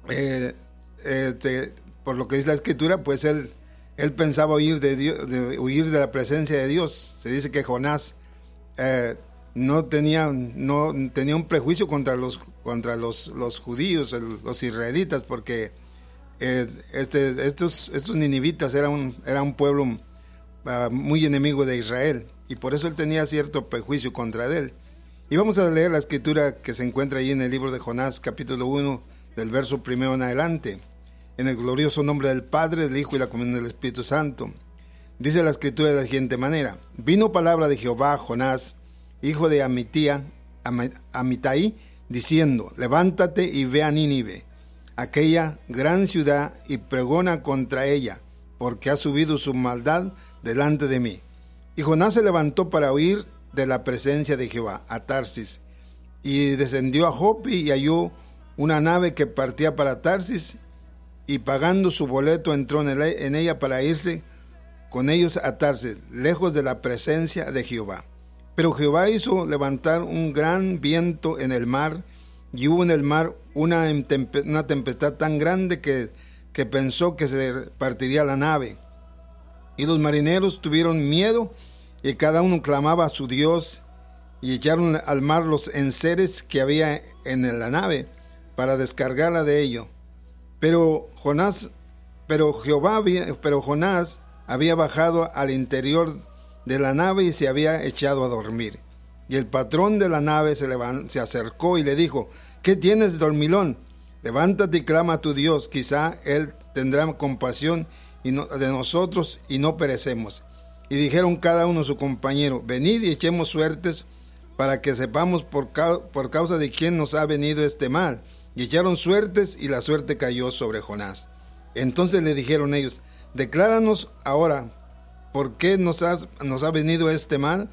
eh, por lo que dice la Escritura, pues él pensaba huir de Dios, huir de la presencia de Dios. Se dice que Jonás no tenía un prejuicio contra los judíos, los israelitas, porque estos ninivitas era un pueblo muy enemigo de Israel, y por eso él tenía cierto prejuicio contra él. Y vamos a leer la escritura que se encuentra ahí en el libro de Jonás, capítulo 1, del verso 1 en adelante. En el glorioso nombre del Padre, del Hijo y la comunión del Espíritu Santo. Dice la escritura de la siguiente manera: vino palabra de Jehová a Jonás, hijo de Amitai, diciendo: levántate y ve a Nínive, aquella gran ciudad, y pregona contra ella, porque ha subido su maldad delante de mí. Y Jonás se levantó para huir de la presencia de Jehová a Tarsis, y descendió a Jope y halló una nave que partía para Tarsis, y pagando su boleto entró en ella para irse con ellos a Tarsis, lejos de la presencia de Jehová. Pero Jehová hizo levantar un gran viento en el mar, y hubo en el mar una tempestad tan grande que pensó que se partiría la nave. Y los marineros tuvieron miedo, y cada uno clamaba a su Dios, y echaron al mar los enseres que había en la nave para descargarla de ello. Pero Jonás había bajado al interior de la nave y se había echado a dormir. Y el patrón de la nave se acercó y le dijo: ¿qué tienes, dormilón? Levántate y clama a tu Dios, quizá él tendrá compasión de nosotros y no perecemos. Y dijeron cada uno a su compañero: venid y echemos suertes para que sepamos por causa de quién nos ha venido este mal. Y echaron suertes, y la suerte cayó sobre Jonás. Entonces le dijeron ellos: decláranos ahora, ¿por qué nos ha venido este mal?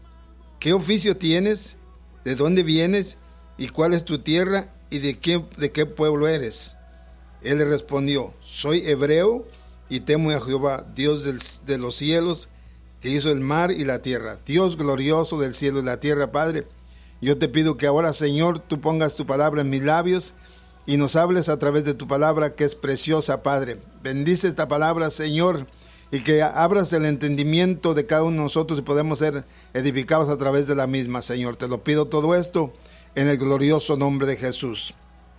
¿Qué oficio tienes? ¿De dónde vienes? ¿Y cuál es tu tierra? ¿Y de qué pueblo eres? Él le respondió: soy hebreo, y temo a Jehová, Dios de los cielos, que hizo el mar y la tierra. Dios glorioso del cielo y la tierra, Padre. Yo te pido que ahora, Señor, tú pongas tu palabra en mis labios y nos hables a través de tu palabra, que es preciosa, Padre. Bendice esta palabra, Señor, y que abras el entendimiento de cada uno de nosotros y podemos ser edificados a través de la misma, Señor. Te lo pido todo esto en el glorioso nombre de Jesús.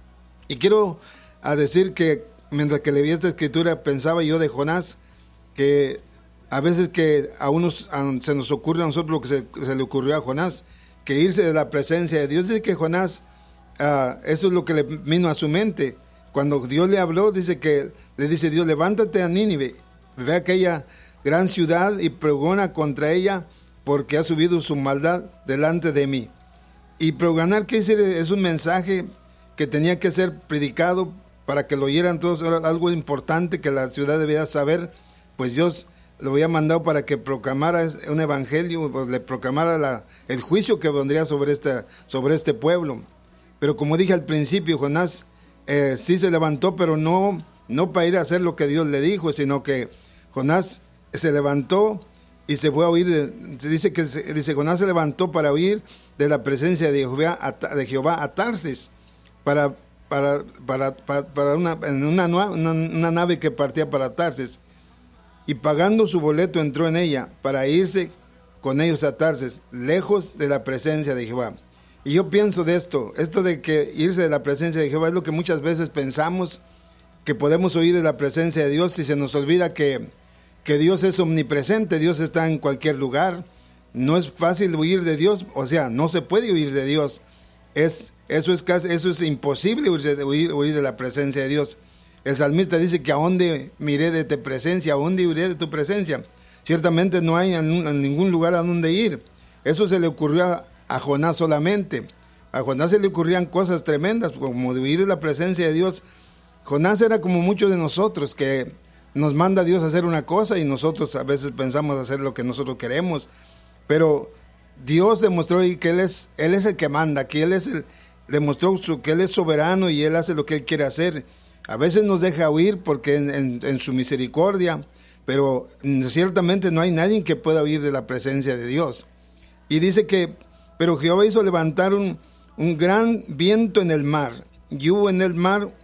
Y quiero decir que mientras que leí esta escritura, pensaba yo de Jonás, que a veces que se nos ocurre a nosotros lo que se le ocurrió a Jonás, que irse de la presencia de Dios. Dice que Jonás, eso es lo que le vino a su mente. Cuando Dios le habló, le dice Dios: levántate a Nínive, ve a aquella gran ciudad y pregona contra ella, porque ha subido su maldad delante de mí. Y pregonar, ¿qué dice? Es un mensaje que tenía que ser predicado para que lo oyeran todos. Era algo importante que la ciudad debía saber, pues Dios lo había mandado para que proclamara un evangelio, pues le proclamara el juicio que vendría sobre este pueblo. Pero como dije al principio, Jonás sí se levantó, pero no para ir a hacer lo que Dios le dijo, sino que Jonás se levantó y se fue a huir. Dice Jonás se levantó para huir de la presencia de Jehová a Tarsis, para una nave que partía para Tarsis. Y pagando su boleto entró en ella para irse con ellos a Tarsis, lejos de la presencia de Jehová. Y yo pienso de esto de que irse de la presencia de Jehová es lo que muchas veces pensamos, que podemos huir de la presencia de Dios, y se nos olvida que Dios es omnipresente, Dios está en cualquier lugar. No es fácil huir de Dios, o sea, no se puede huir de Dios. Eso es imposible, huir de la presencia de Dios. El salmista dice que a dónde miré de tu presencia, a dónde iré de tu presencia. Ciertamente no hay en ningún lugar a donde ir. Eso se le ocurrió a Jonás solamente. A Jonás se le ocurrían cosas tremendas, como de huir de la presencia de Dios. Jonás era como muchos de nosotros, que nos manda Dios a hacer una cosa y nosotros a veces pensamos hacer lo que nosotros queremos. Pero Dios demostró que Él es el que manda, que demostró que Él es soberano y Él hace lo que Él quiere hacer. A veces nos deja huir porque en su misericordia, pero ciertamente no hay nadie que pueda huir de la presencia de Dios. Y dice pero Jehová hizo levantar un gran viento en el mar, y hubo en el mar